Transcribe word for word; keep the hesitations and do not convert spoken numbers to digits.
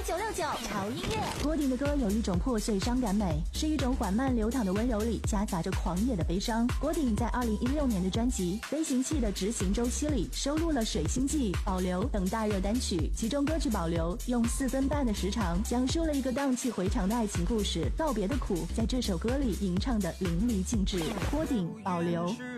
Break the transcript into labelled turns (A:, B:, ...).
A: 九六九潮音乐。
B: 郭顶的歌有一种破碎伤感美，是一种缓慢流淌的温柔里夹杂着狂野的悲伤。郭顶在二零一六年的专辑《飞行器的执行周期》里收录了《水星记》、《保留》等大热单曲，其中歌曲《保留》用四分半的时长讲述了一个荡气回肠的爱情故事，告别的苦在这首歌里吟唱的淋漓尽致。郭顶《保留》。